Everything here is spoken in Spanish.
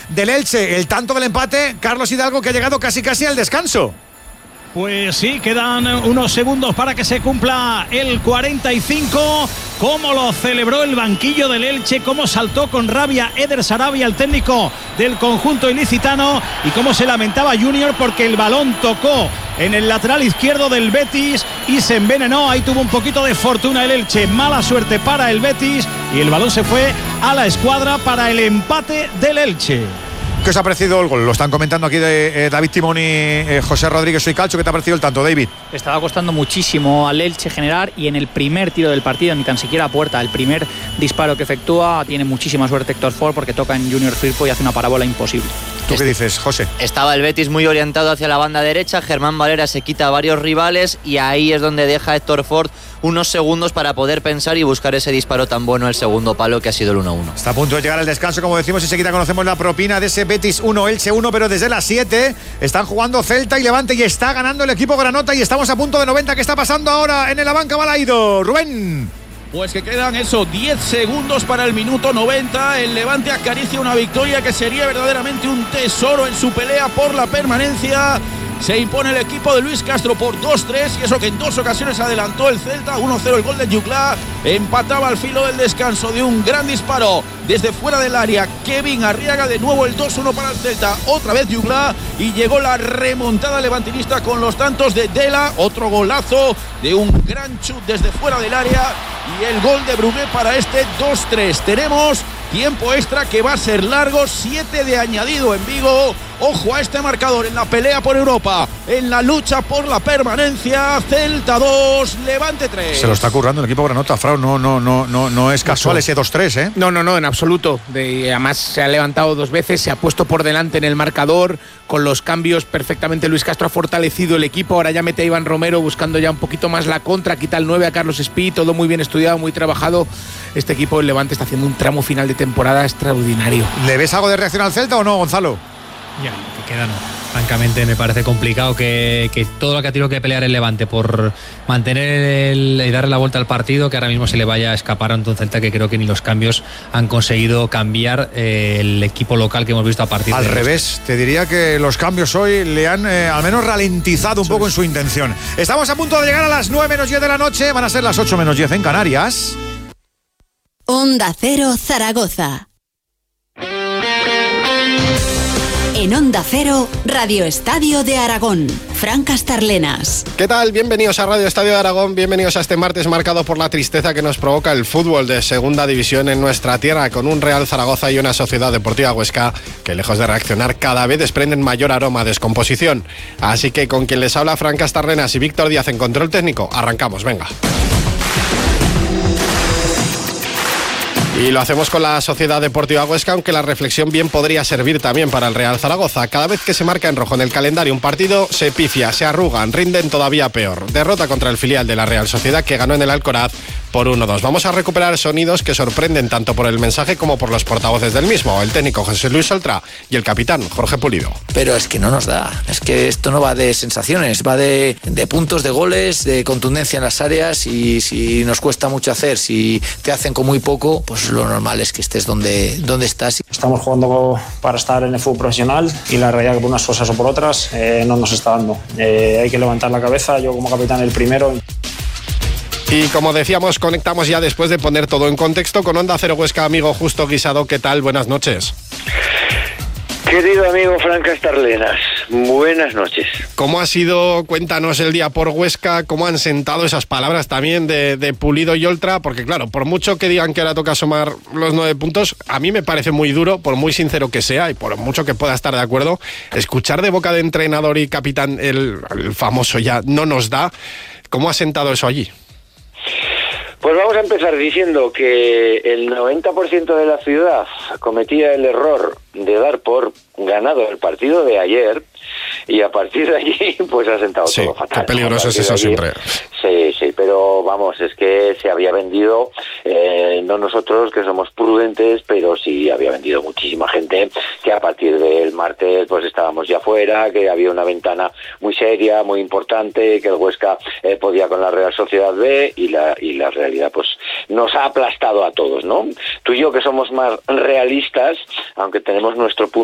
del Elche. El tanto del empate, Carlos Hidalgo, que ha llegado casi al descanso. Pues sí, quedan unos segundos para que se cumpla el 45. Cómo lo celebró el banquillo del Elche, cómo saltó con rabia Eder Sarabia, el técnico del conjunto ilicitano, y cómo se lamentaba Junior porque el balón tocó en el lateral izquierdo del Betis y se envenenó. Ahí tuvo un poquito de fortuna el Elche, mala suerte para el Betis, y el balón se fue a la escuadra para el empate del Elche. ¿Qué os ha parecido el gol? Lo están comentando aquí de David Timón y José Rodríguez Soy Calcho. ¿Qué te ha parecido el tanto, David? Estaba costando muchísimo al Elche generar, y en el primer tiro del partido, ni tan siquiera a puerta, el primer disparo que efectúa, tiene muchísima suerte Héctor Ford porque toca en Junior Firpo y hace una parábola imposible. ¿Tú qué dices, José? Estaba el Betis muy orientado hacia la banda derecha, Germán Valera se quita a varios rivales y ahí es donde deja Héctor Ford unos segundos para poder pensar y buscar ese disparo tan bueno, el segundo palo, que ha sido el 1-1. Está a punto de llegar al descanso, como decimos, y enseguida conocemos la propina de ese Betis 1, Elche 1, pero desde las 7 están jugando Celta y Levante y está ganando el equipo granota y estamos a punto de 90. ¿Qué está pasando ahora en la banca Balaido? Rubén. Pues que quedan 10 segundos para el minuto 90. El Levante acaricia una victoria que sería verdaderamente un tesoro en su pelea por la permanencia. Se impone el equipo de Luis Castro por 2-3, y eso que en dos ocasiones adelantó el Celta. 1-0 el gol de Juclá. Empataba al filo del descanso de un gran disparo desde fuera del área Kevin Arriaga. De nuevo el 2-1 para el Celta, otra vez Juclá, y llegó la remontada levantinista con los tantos de Dela. Otro golazo de un gran chut desde fuera del área y el gol de Brugué para este 2-3. Tenemos tiempo extra que va a ser largo, 7 de añadido en Vigo. Ojo a este marcador en la pelea por Europa, en la lucha por la permanencia. Celta 2, Levante 3. Se lo está currando el equipo granota, Frau. No es casual ese 2-3, ¿eh? No, en absoluto. Además se ha levantado 2 veces, se ha puesto por delante en el marcador. Con los cambios perfectamente Luis Castro ha fortalecido el equipo. Ahora ya mete a Iván Romero buscando ya un poquito más la contra. Quita el 9 a Carlos Espí. Todo muy bien estudiado, muy trabajado. Este equipo del Levante está haciendo un tramo final de temporada extraordinario. ¿Le ves algo de reacción al Celta o no, Gonzalo? Ya, lo que queda no. Francamente me parece complicado que todo lo que ha tenido que pelear el Levante por mantener y darle la vuelta al partido, que ahora mismo se le vaya a escapar ante un Celta que creo que ni los cambios han conseguido cambiar el equipo local que hemos visto a partir de... Al revés, te diría que los cambios hoy le han al menos ralentizado un poco en su intención. Estamos a punto de llegar a las 9 menos 10 de la noche, van a ser las 8 menos 10 en Canarias. Onda Cero Zaragoza. En Onda Cero, Radio Estadio de Aragón. Fran Castarlenas. ¿Qué tal? Bienvenidos a Radio Estadio de Aragón, bienvenidos a este martes marcado por la tristeza que nos provoca el fútbol de segunda división en nuestra tierra, con un Real Zaragoza y una Sociedad Deportiva Huesca que, lejos de reaccionar, cada vez desprenden mayor aroma a descomposición. Así que con quien les habla, Fran Castarlenas y Víctor Díaz en control técnico, arrancamos, venga. Y lo hacemos con la Sociedad Deportiva Huesca, aunque la reflexión bien podría servir también para el Real Zaragoza. Cada vez que se marca en rojo en el calendario un partido, se pifia, se arrugan, rinden todavía peor. Derrota contra el filial de la Real Sociedad, que ganó en el Alcoraz por 1-2. Vamos a recuperar sonidos que sorprenden tanto por el mensaje como por los portavoces del mismo, el técnico José Luis Oltra y el capitán Jorge Pulido. Pero es que no nos da, es que esto no va de sensaciones, va de puntos, de goles, de contundencia en las áreas, y si nos cuesta mucho hacer, si te hacen con muy poco, pues lo normal es que estés donde estás. Estamos jugando para estar en el fútbol profesional y la realidad que por unas cosas o por otras no nos está dando. Hay que levantar la cabeza, yo como capitán el primero. Y como decíamos, conectamos ya después de poner todo en contexto con Onda Cero Huesca, amigo Justo Guisado. ¿Qué tal? Buenas noches. Querido amigo Fran Castarlenas, buenas noches. ¿Cómo ha sido, cuéntanos, el día por Huesca? ¿Cómo han sentado esas palabras también de Pulido y Oltra? Porque claro, por mucho que digan que ahora toca sumar los 9 puntos, a mí me parece muy duro, por muy sincero que sea y por mucho que pueda estar de acuerdo, escuchar de boca de entrenador y capitán el famoso ya no nos da. ¿Cómo ha sentado eso allí? Pues vamos a empezar diciendo que el 90% de la ciudad cometía el error de dar por ganado el partido de ayer, y a partir de allí pues ha sentado todo fatal. Qué peligroso es eso siempre. Sí, pero vamos, es que se había vendido, no nosotros que somos prudentes, pero sí había vendido muchísima gente, que a partir del martes pues estábamos ya fuera, que había una ventana muy seria, muy importante, que el Huesca podía con la Real Sociedad B, y la realidad pues nos ha aplastado a todos, ¿no? Tú y yo, que somos más realistas, aunque tenemos nuestro punto